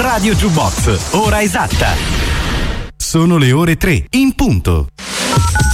Radio Jukebox, ora esatta. Sono le ore 3, in punto.